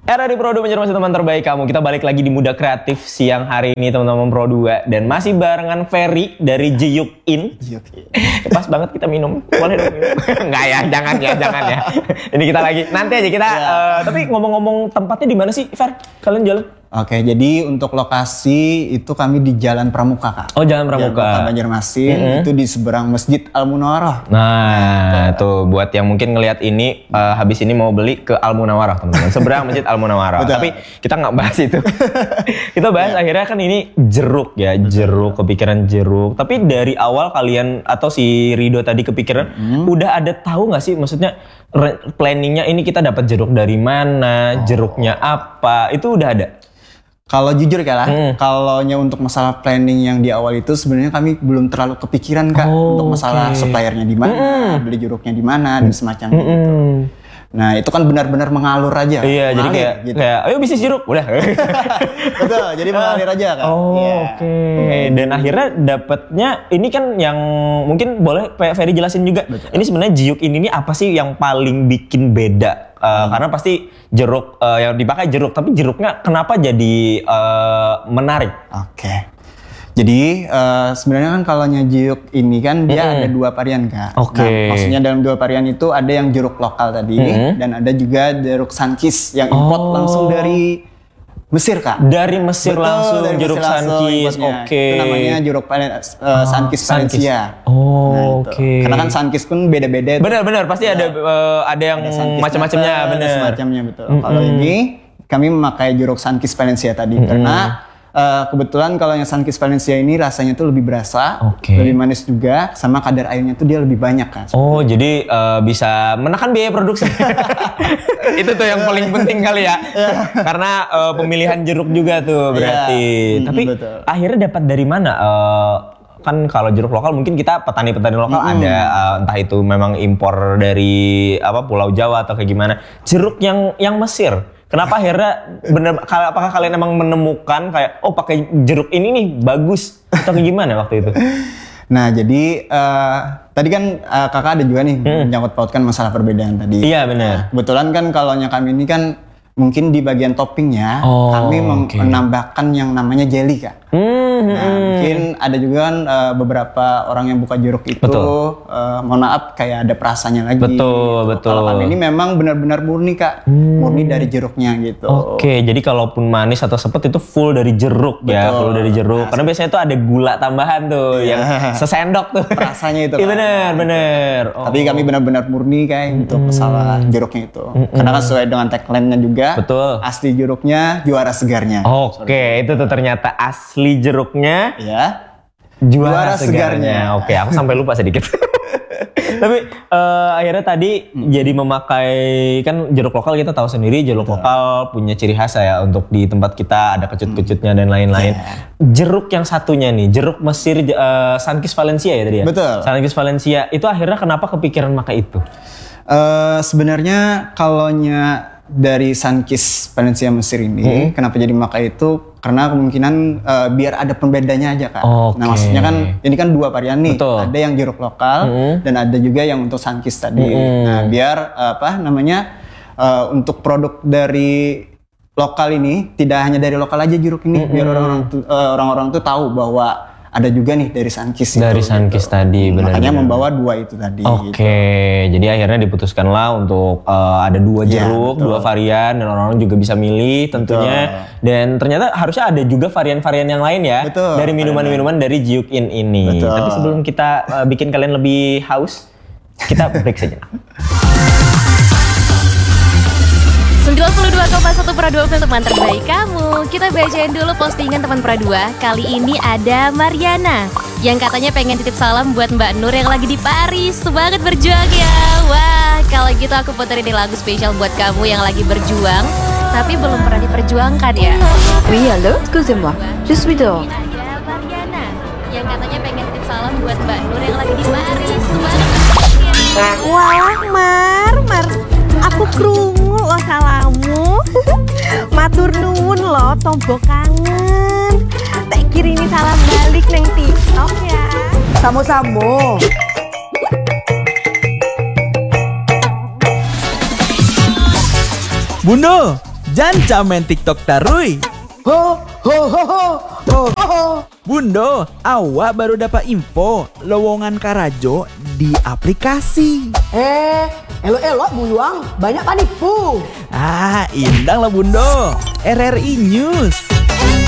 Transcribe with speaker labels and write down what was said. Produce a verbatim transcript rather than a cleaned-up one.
Speaker 1: Era di Pro dua menjadi teman terbaik kamu. Kita balik lagi di Muda Kreatif siang hari ini teman-teman Pro dua. Dan masih barengan Ferry dari Jiyuk In. Jiyuk In. Pas banget kita minum. Boleh dong minum? Enggak ya, jangan ya, jangan ya. Ini kita lagi, nanti aja kita. Ya. Uh, tapi ngomong-ngomong tempatnya di mana sih, Fer? Kalian jalan?
Speaker 2: Oke, jadi untuk lokasi itu kami di Jalan Pramuka, Kak.
Speaker 1: Oh, Jalan Pramuka.
Speaker 2: Jalan Banjarmasin, mm-hmm. Itu di seberang Masjid Al-Munawwarah.
Speaker 1: Nah, tuh buat yang mungkin ngelihat ini uh, habis ini mau beli ke Al-Munawwarah, teman-teman. Seberang Masjid Al-Munawwarah. Tapi kita nggak bahas itu. Kita bahas yeah. Akhirnya kan ini jeruk ya, jeruk, kepikiran jeruk. Tapi dari awal kalian atau si Rido tadi kepikiran, mm-hmm. udah ada tahu nggak sih, maksudnya planningnya ini kita dapat jeruk dari mana, oh. jeruknya apa, itu udah ada?
Speaker 2: Kalau jujur ya lah, hmm. kalau untuk masalah planning yang di awal itu sebenarnya kami belum terlalu kepikiran Kak oh, untuk masalah okay. suppliernya di mana, hmm. beli jeruknya di mana dan semacamnya hmm. gitu. Nah itu kan benar-benar mengalur aja.
Speaker 1: Iya, mengalir, jadi kayak, gitu. kayak ayo bisnis jeruk, udah.
Speaker 2: Betul, jadi mengalir aja Kak.
Speaker 1: Oh yeah. Oke. Okay. Dan akhirnya dapatnya ini kan yang mungkin boleh Pak Ferry jelasin juga. Betul. Ini sebenarnya Jiyuk In ini apa sih yang paling bikin beda? Uh, hmm. Karena pasti jeruk uh, yang dipakai jeruk, tapi jeruknya kenapa jadi uh, menarik?
Speaker 2: Oke. Okay. Jadi uh, sebenarnya kan kalau Jiyuk ini kan dia mm-hmm. ada dua varian Kak. Oke. Okay. Nah, maksudnya dalam dua varian itu ada yang jeruk lokal tadi mm-hmm. dan ada juga jeruk Sunkist yang import oh. langsung dari Mesir Kak.
Speaker 1: Dari Mesir Betul, langsung dari jeruk Sunkist. Oke. Okay.
Speaker 2: Itu namanya jeruk uh, Sunkist Valencia.
Speaker 1: Oh,
Speaker 2: nah,
Speaker 1: oke. Okay.
Speaker 2: Karena kan Sunkist pun beda-beda.
Speaker 1: Benar-benar pasti ya. ada uh, ada yang ada macam-macamnya, benar.
Speaker 2: Semacamnya betul. Mm-hmm. Kalau ini kami memakai jeruk Sunkist Valencia tadi mm-hmm. karena Uh, kebetulan kalau yang Sunkist Valencia ini rasanya tuh lebih berasa, okay. lebih manis juga, sama kadar airnya tuh dia lebih banyak kan.
Speaker 1: Oh, jadi uh, bisa menekan biaya produksi. Itu tuh yang paling penting kali ya. Karena uh, pemilihan jeruk juga tuh berarti. Yeah. Tapi betul. Akhirnya dapat dari mana? Uh, kan kalau jeruk lokal mungkin kita petani-petani lokal hmm. ada uh, entah itu memang impor dari apa Pulau Jawa atau kayak gimana. Jeruk yang yang Mesir. Kenapa akhirnya bener, apakah kalian emang menemukan kayak oh pakai jeruk ini nih bagus atau gimana waktu itu?
Speaker 2: Nah jadi uh, tadi kan uh, kakak ada juga nih hmm. menyangkut pautkan masalah perbedaan tadi.
Speaker 1: Iya benar.
Speaker 2: Nah, kebetulan kan kalau kami ini kan mungkin di bagian toppingnya oh, kami okay. menambahkan yang namanya jelly Kak. Hmm, nah, hmm. mungkin ada juga kan uh, beberapa orang yang buka jeruk itu, uh, mohon maaf kayak ada perasanya lagi.
Speaker 1: Betul,
Speaker 2: gitu.
Speaker 1: betul.
Speaker 2: Kalau kami ini memang benar-benar murni Kak, hmm. murni dari jeruknya gitu.
Speaker 1: Oke, okay, jadi kalaupun manis atau sepet itu full dari jeruk betul. Ya, full dari jeruk. Nah, karena biasanya tuh ada gula tambahan tuh, yeah. yang sesendok tuh.
Speaker 2: Rasanya itu.
Speaker 1: Iya benar, benar.
Speaker 2: Oh. Tapi kami benar-benar murni kayak hmm. untuk masalah jeruknya itu. Hmm. Karena kan sesuai dengan tagline-nya juga.
Speaker 1: Betul.
Speaker 2: Asli jeruknya, juara segarnya.
Speaker 1: Oke, okay, itu tuh ternyata asli jeruknya.
Speaker 2: Ya.
Speaker 1: Juara, juara segarnya. segarnya. Oke, aku sampai lupa sedikit. Tapi uh, akhirnya tadi hmm. jadi memakai kan jeruk lokal kita tahu sendiri jeruk Betul. Lokal punya ciri khas ya untuk di tempat kita ada kecut-kecutnya hmm. dan lain-lain. Yeah. Jeruk yang satunya nih, jeruk Mesir uh, Sunkist Valencia ya tadi ya.
Speaker 2: Betul.
Speaker 1: Sunkist Valencia itu akhirnya kenapa kepikiran pakai itu?
Speaker 2: Uh, sebenarnya kalaunya dari Sunkist Valencia Mesir ini, hmm. kenapa jadi pakai itu? Karena kemungkinan uh, biar ada pembedanya aja Kak. Okay. Nah maksudnya kan ini kan dua varian nih, Betul. Ada yang jeruk lokal hmm. dan ada juga yang untuk Sunkist tadi. Hmm. Nah biar uh, apa namanya uh, untuk produk dari lokal ini tidak hanya dari lokal aja jeruk ini, hmm. biar orang-orang tuh, uh, orang-orang tuh tahu bahwa ada juga nih dari Sunkist
Speaker 1: dari itu, Sunkist gitu. Tadi benar.
Speaker 2: Makanya membawa dua itu tadi.
Speaker 1: Oke, okay. gitu. Jadi akhirnya diputuskanlah untuk uh, ada dua jeruk, ya, dua varian dan orang-orang juga bisa milih tentunya. Betul. Dan ternyata harusnya ada juga varian-varian yang lain ya betul. Dari minuman-minuman dari Jiyuk In ini. Betul. Tapi sebelum kita uh, bikin kalian lebih haus, kita break saja.
Speaker 3: sembilan puluh dua koma satu Pro dua film teman terbaik kamu. Kita bacain dulu postingan teman Pro dua. Kali ini ada Mariana yang katanya pengen titip salam buat Mbak Nur yang lagi di Paris. Semangat berjuang ya. Wah, kalau gitu aku puterin di lagu spesial buat kamu yang lagi berjuang tapi belum pernah diperjuangkan ya.
Speaker 4: Oui, allô, excusez-moi. Je suis dehors.
Speaker 3: Ada Mariana yang katanya pengen titip salam buat Mbak Nur yang lagi di Paris. Semangat berjuang ya.
Speaker 5: Wah, Mar, Mar. Aku krungu lo salamu. Matur nuwun lo tombok kangen. Tak kirimi salam balik neng TikTok ya.
Speaker 4: Samo-samo.
Speaker 6: Bunda, Janca main TikTok tarui.
Speaker 4: Ho ho ho ho ho ho.
Speaker 6: Bundo, awak baru dapat info lowongan Karajo di aplikasi.
Speaker 4: Eh, elok-elok buyuang, banyak panipu.
Speaker 6: Ah, indang lah Bundo. R R I News.